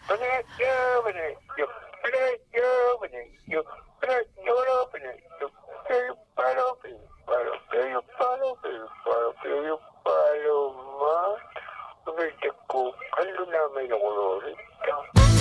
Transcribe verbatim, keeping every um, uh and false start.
Pinocchio, Pinocchio, Pinocchio, Pinocchio, Pinocchio, Pinocchio, che io palo, che io palo, che io palo, che io palo, che io palo, ma dovete con allora me lo volete,